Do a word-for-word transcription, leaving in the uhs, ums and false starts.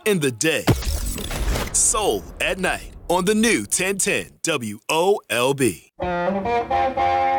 in the day, soul at night on the new ten ten W O L B.